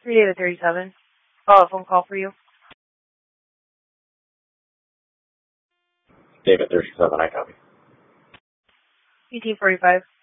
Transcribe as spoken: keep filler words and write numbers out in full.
three David thirty-seven. Oh, a phone call for you. David thirty-seven, I copy. eighteen forty-five.